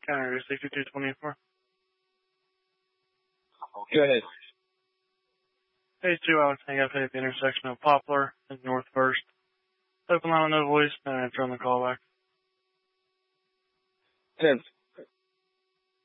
County 6224. Go ahead. Hey, 2 hours, hang up at the intersection of Poplar and North First. Open line on no voice, and I turn the call back. 10.